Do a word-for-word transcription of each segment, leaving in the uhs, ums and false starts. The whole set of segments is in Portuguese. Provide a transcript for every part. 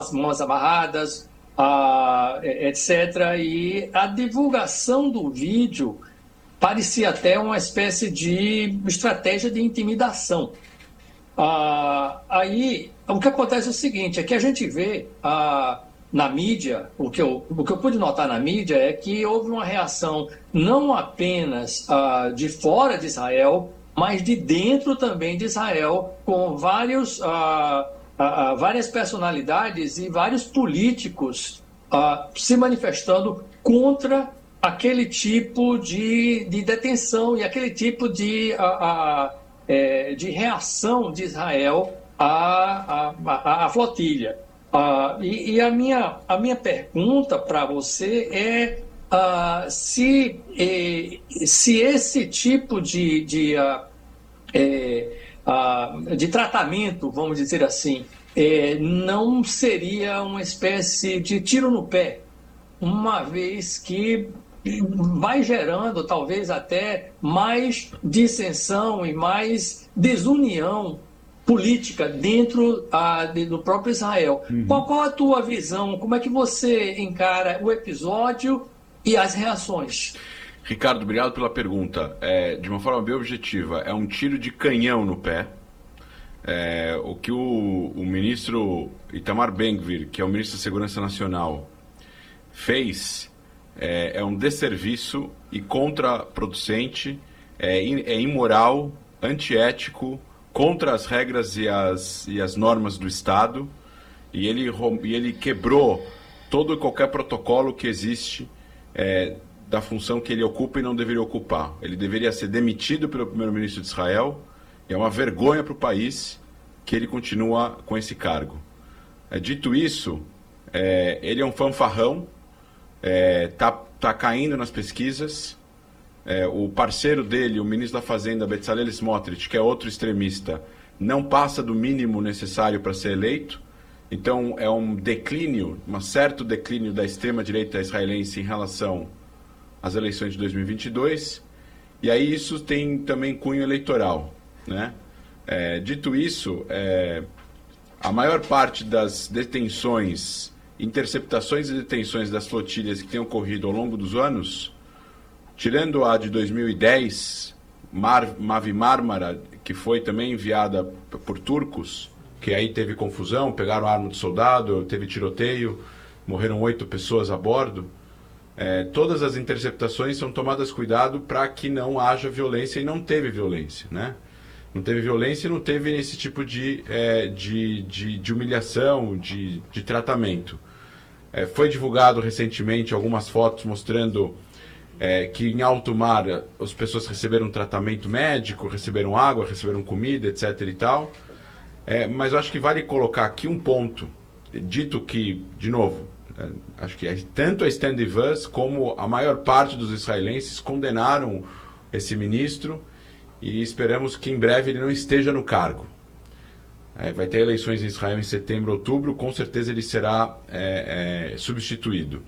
as mãos amarradas, ah, etcétera. E a divulgação do vídeo parecia até uma espécie de estratégia de intimidação. Ah, aí, o que acontece é o seguinte, é que a gente vê ah, na mídia, o que, eu, o que eu pude notar na mídia é que houve uma reação não apenas ah, de fora de Israel, mas de dentro também de Israel, com vários, ah, ah, várias personalidades e vários políticos ah, se manifestando contra aquele tipo de, de detenção e aquele tipo de... Ah, ah, É, de reação de Israel à, à, à flotilha. Ah, e, e a, minha, a minha pergunta para você é ah, se, eh, se esse tipo de, de, ah, eh, ah, de tratamento, vamos dizer assim, eh, não seria uma espécie de tiro no pé, uma vez que vai gerando talvez até mais dissensão e mais desunião política dentro ah, de, do próprio Israel. Uhum. Qual, qual a tua visão? Como é que você encara o episódio e as reações? Ricardo, obrigado pela pergunta. É, de uma forma bem objetiva, é um tiro de canhão no pé. É, o que o, o ministro Itamar Ben-Gvir, que é o ministro da Segurança Nacional, fez é, é um desserviço e contraproducente, é, in, é imoral, antiético, contra as regras e as, e as normas do Estado, e ele, e ele quebrou todo e qualquer protocolo que existe é, da função que ele ocupa e não deveria ocupar. Ele deveria ser demitido pelo primeiro-ministro de Israel, e é uma vergonha para o país que ele continua com esse cargo. É, dito isso, é, ele é um fanfarrão, está é, tá caindo nas pesquisas. É, o parceiro dele, o ministro da Fazenda, Bezalel Smotrich, que é outro extremista, não passa do mínimo necessário para ser eleito. Então é um declínio, um certo declínio da extrema-direita israelense em relação às eleições de dois mil e vinte e dois. E aí isso tem também cunho eleitoral, né? É, dito isso, é, a maior parte das detenções, interceptações e detenções das flotilhas que têm ocorrido ao longo dos anos, tirando a de dois mil e dez, Mar, Mavi Marmara, que foi também enviada por turcos, que aí teve confusão, pegaram arma de soldado, teve tiroteio, morreram oito pessoas a bordo. É, todas as interceptações são tomadas cuidado para que não haja violência, e não teve violência, né? Não teve violência e não teve esse tipo de, é, de, de, de humilhação, de, de tratamento. É, foi divulgado recentemente algumas fotos mostrando é, que em alto mar as pessoas receberam tratamento médico, receberam água, receberam comida, etc e tal. É, mas eu acho que vale colocar aqui um ponto, dito que, de novo, é, acho que é, tanto a Stand With Us como a maior parte dos israelenses condenaram esse ministro e esperamos que em breve ele não esteja no cargo. É, vai ter eleições em Israel em setembro, outubro, com certeza ele será é, é, substituído.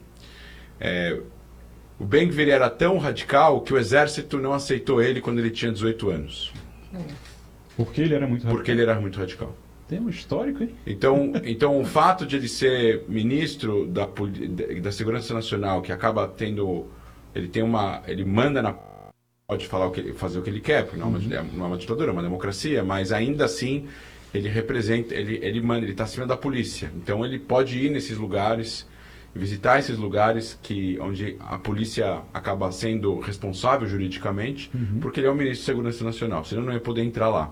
É, o Ben-Gvir era tão radical que o exército não aceitou ele quando ele tinha dezoito anos. Porque ele era muito radical. Porque ele era muito radical. Tem um histórico, hein? Então, então o fato de ele ser ministro da, da Segurança Nacional, que acaba tendo... Ele tem uma... Ele manda na... Pode falar o que, fazer o que ele quer, porque não é uma, uhum. não é uma ditadura, é uma democracia, mas ainda assim ele representa... Ele, ele manda, ele está acima da polícia. Então ele pode ir nesses lugares, visitar esses lugares que, onde a polícia acaba sendo responsável juridicamente, uhum. porque ele é o ministro de Segurança Nacional, senão não ia poder entrar lá.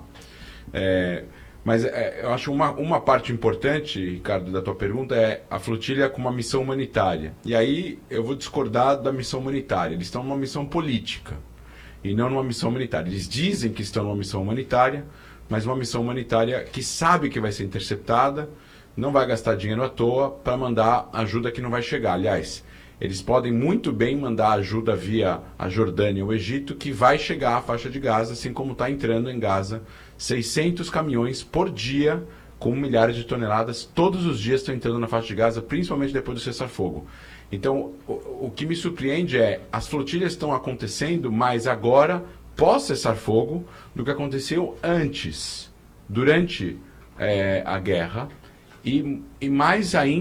É, mas é, eu acho uma, uma parte importante, Ricardo, da tua pergunta é a flotilha com uma missão humanitária. E aí eu vou discordar da missão humanitária. Eles estão numa missão política e não numa missão humanitária. Eles dizem que estão numa missão humanitária, mas uma missão humanitária que sabe que vai ser interceptada, não vai gastar dinheiro à toa para mandar ajuda que não vai chegar. Aliás, eles podem muito bem mandar ajuda via a Jordânia ou o Egito, que vai chegar à faixa de Gaza, assim como está entrando em Gaza seiscentos caminhões por dia, com milhares de toneladas, todos os dias estão entrando na faixa de Gaza, principalmente depois do cessar-fogo. Então, o, o que me surpreende é, as flotilhas estão acontecendo mais agora, pós cessar-fogo, do que aconteceu antes, durante é, a guerra. E, e mais ainda.